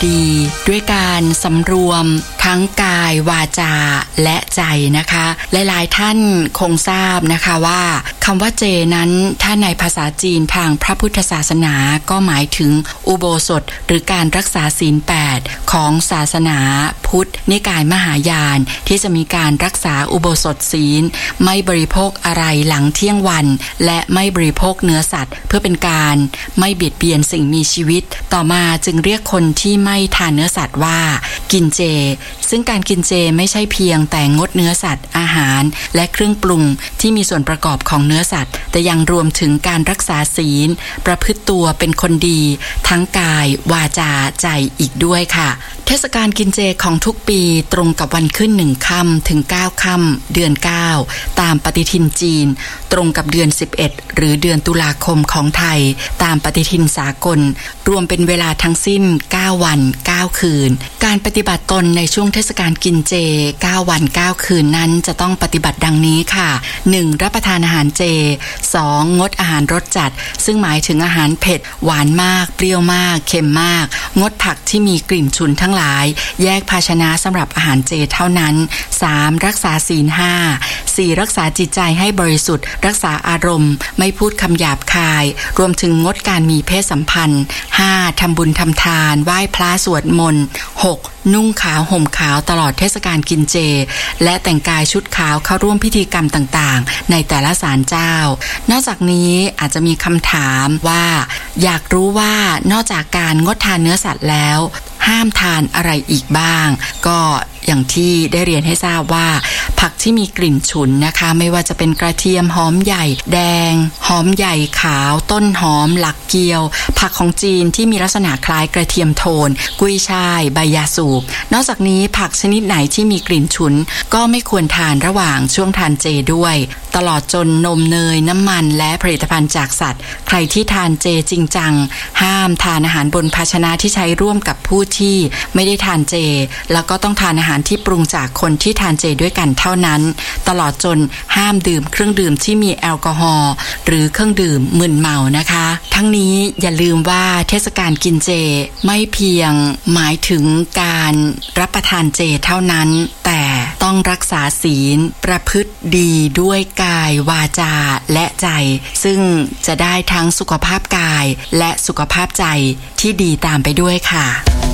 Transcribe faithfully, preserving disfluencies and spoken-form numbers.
ดีด้วยการสำรวมทั้งกายวาจาและใจนะคะหลายๆท่านคงทราบนะคะว่าคำว่าเจนั้นถ้าในภาษาจีนทางพระพุทธศาสนาก็หมายถึงอุโบสถหรือการรักษาศีลแปดของศาสนาพุทธนิกายมหายานที่จะมีการรักษาอุโบสถศีลไม่บริโภคอะไรหลังเที่ยงวันและไม่บริโภคเนื้อสัตว์เพื่อเป็นการไม่เบียดเบียนสิ่งมีชีวิตต่อมาจึงเรียกคนที่ไม่ทานเนื้อสัตว์ว่ากินเจซึ่งการกินเจไม่ใช่เพียงแต่งดเนื้อสัตว์อาหารและเครื่องปรุงที่มีส่วนประกอบของเนื้อสัตว์แต่ยังรวมถึงการรักษาศีลประพฤติตัวเป็นคนดีทั้งกายวาจาใจอีกด้วยค่ะเทศกาลกินเจของทุกปีตรงกับวันขึ้นหนึ่งค่ำถึงเก้าค่ำเดือนเก้าตามปฏิทินจีนตรงกับเดือนสิบเอ็ดหรือเดือนตุลาคมของไทยตามปฏิทินสากลรวมเป็นเวลาทั้งสิ้นเก้าวันเก้าคืนการปฏิบัติตนในช่วงเทศกาลกินเจเก้าวันเก้าคืนนั้นจะต้องปฏิบัติดังนี้ค่ะหนึ่งรับประทานอาหารเจสองงดอาหารรสจัดซึ่งหมายถึงอาหารเผ็ดหวานมากเปรี้ยวมากเค็มมากงดผักที่มีกลิ่นฉุนทั้งหลายแยกภาชนะสำหรับอาหารเจเท่านั้นสามรักษาศีลห้าสี่รักษาจิตใจให้บริสุทธิ์รักษาอารมณ์ไม่พูดคำหยาบคายรวมถึงงดการมีเพศสัมพันธ์ห้าทำบุญทำทานไหว้พระสวดมนต์หกนุ่งขาวห่มขาวตลอดเทศกาลกินเจและแต่งกายชุดขาวเข้าร่วมพิธีกรรมต่างๆในแต่ละศาลเจ้านอกจากนี้อาจจะมีคำถามว่าอยากรู้ว่านอกจากการงดทานเนื้อสัตว์แล้วห้ามทานอะไรอีกบ้างก็อย่างที่ได้เรียนให้ทราบว่าผักที่มีกลิ่นฉุนนะคะไม่ว่าจะเป็นกระเทียมหอมใหญ่แดงหอมใหญ่ขาวต้นหอมหลักเกียวผักของจีนที่มีลักษณะคล้ายกระเทียมโทนกุยช่ายใบยาสูบนอกจากนี้ผักชนิดไหนที่มีกลิ่นฉุนก็ไม่ควรทานระหว่างช่วงทานเจด้วยตลอดจนนมเนยน้ำมันและผลิตภัณฑ์จากสัตว์ใครที่ทานเจจริงจังห้ามทานอาหารบนภาชนะที่ใช้ร่วมกับผู้ที่ไม่ได้ทานเจแล้วก็ต้องทานอาหารที่ปรุงจากคนที่ทานเจด้วยกันเท่านั้นตลอดจนห้ามดื่มเครื่องดื่มที่มีแอลกอฮอล์หรือเครื่องดื่มมึนเมานะคะทั้งนี้อย่าลืมว่าเทศกาลกินเจไม่เพียงหมายถึงการรับประทานเจเท่านั้นแต่ต้องรักษาศีลประพฤติดีด้วยกายวาจาและใจซึ่งจะได้ทั้งสุขภาพกายและสุขภาพใจที่ดีตามไปด้วยค่ะ